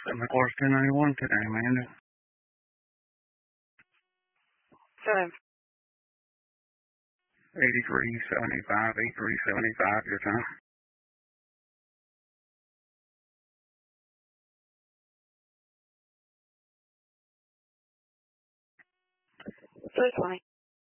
7 course 1091 today, Amanda. Time. 8375, 8375, your time. Three 20.